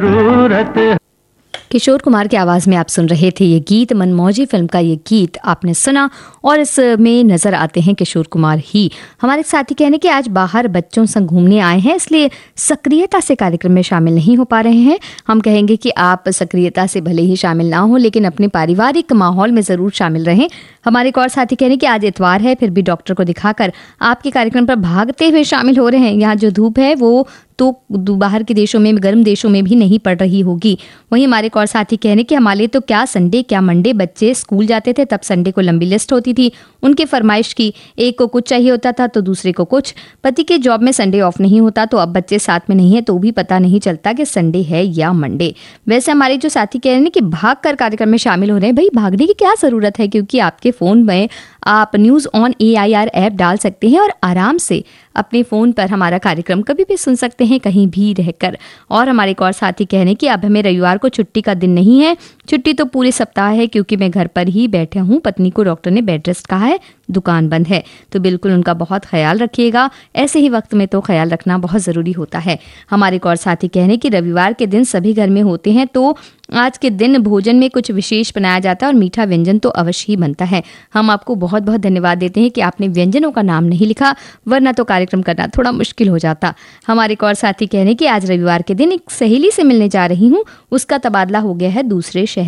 किशोर कुमार की आवाज़ में आप सुन रहे थे ये गीत। मनमौजी फिल्म का ये गीत आपने सुना और इसमें नज़र आते हैं किशोर कुमार ही। हमारे साथी कहने कि आज बाहर बच्चों संग घूमने आए हैं, इसलिए सक्रियता से कार्यक्रम में शामिल नहीं हो पा रहे हैं। हम कहेंगे कि आप सक्रियता से भले ही शामिल ना हो, लेकिन अपने पारिवारिक माहौल में ज़रूर शामिल रहें। हमारे एक और साथी कहने कि आज इतवार है, फिर भी डॉक्टर को दिखाकर आपके कार्यक्रम पर भागते हुए शामिल हो रहे हैं। यहाँ जो धूप है वो तो बाहर के देशों में, गर्म देशों में भी नहीं पड़ रही होगी। वहीं हमारे एक और साथी कहने कि हमारे तो क्या संडे क्या मंडे, बच्चे स्कूल जाते थे तब संडे को लंबी लिस्ट होती थी उनके फरमाइश की, एक को कुछ चाहिए होता था तो दूसरे को कुछ। पति के जॉब में संडे ऑफ नहीं होता, तो अब बच्चे साथ में नहीं है तो भी पता नहीं चलता कि संडे है या मंडे। वैसे हमारे जो साथी कह रहे हैं कि भाग कर कार्यक्रम में शामिल हो रहे हैं, भाई भागने की क्या जरूरत है, क्योंकि आपके फोन में आप न्यूज़ ऑन AIR ऐप डाल सकते हैं और आराम से अपने फ़ोन पर हमारा कार्यक्रम कभी भी सुन सकते हैं, कहीं भी रहकर। और हमारे एक और साथी कहने कि अब हमें रविवार को छुट्टी का दिन नहीं है, छुट्टी तो पूरे सप्ताह है, क्योंकि मैं घर पर ही बैठे हूँ। पत्नी को डॉक्टर ने बेड रेस्ट कहा है, दुकान बंद है, तो बिल्कुल उनका बहुत ख्याल रखिएगा। ऐसे ही वक्त में तो ख्याल रखना बहुत ज़रूरी होता है। हमारे एक और साथी कहने कि रविवार के दिन सभी घर में होते हैं, तो आज के दिन भोजन में कुछ विशेष बनाया जाता है और मीठा व्यंजन तो अवश्य ही बनता है। हम आपको बहुत बहुत धन्यवाद देते हैं कि आपने व्यंजनों का नाम नहीं लिखा, वरना तो कार्यक्रम करना थोड़ा मुश्किल हो जाता। हमारे एक और साथी कहने कि आज रविवार के दिन एक सहेली से मिलने जा रही हूँ, उसका तबादला हो गया है दूसरे शहर